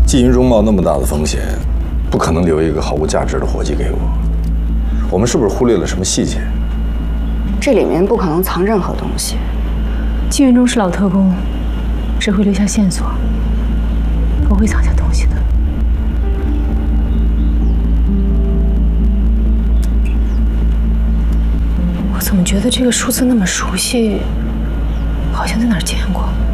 季云中冒那么大的风险，不可能留一个毫无价值的活计给我。我们是不是忽略了什么细节？ 这里面不可能藏任何东西。 季云中是老特工，只会留下线索，不会藏下东西的。我怎么觉得这个数字那么熟悉，好像在哪儿见过？